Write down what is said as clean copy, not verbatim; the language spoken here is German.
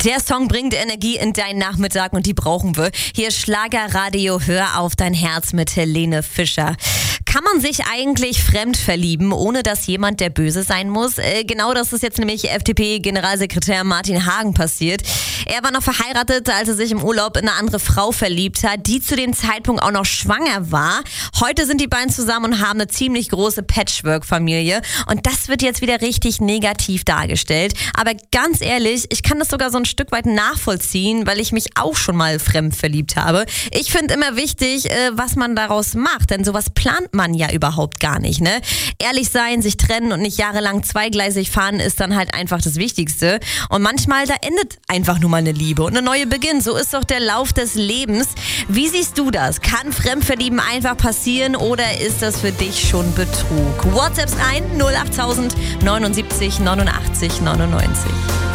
Der Song bringt Energie in deinen Nachmittag und die brauchen wir. Hier ist Schlagerradio, hör auf dein Herz mit Helene Fischer. Kann man sich eigentlich fremd verlieben, ohne dass jemand der Böse sein muss? Genau das ist jetzt nämlich FDP-Generalsekretär Martin Hagen passiert. Er war noch verheiratet, als er sich im Urlaub in eine andere Frau verliebt hat, die zu dem Zeitpunkt auch noch schwanger war. Heute sind die beiden zusammen und haben eine ziemlich große Patchwork-Familie. Und das wird jetzt wieder richtig negativ dargestellt. Aber ganz ehrlich, ich kann das sogar so ein Stück weit nachvollziehen, weil ich mich auch schon mal fremd verliebt habe. Ich finde immer wichtig, was man daraus macht, denn sowas plant man ja überhaupt gar nicht, ne? Ehrlich sein, sich trennen und nicht jahrelang zweigleisig fahren ist dann halt einfach das Wichtigste. Und manchmal, da endet einfach nur mal eine Liebe und eine neue Beginn. So ist doch der Lauf des Lebens. Wie siehst du das? Kann Fremdverlieben einfach passieren oder ist das für dich schon Betrug? WhatsApps rein 08000 79 89 99.